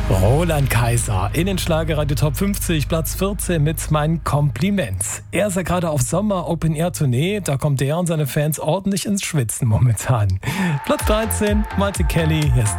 Roland Kaiser in den Schlagerradio Top 50, Platz 14 mit Mein Kompliment. Er ist ja gerade auf Sommer-Open-Air-Tournee, da kommt er und seine Fans ordentlich ins Schwitzen momentan. Platz 13, Malte Kelly, hier ist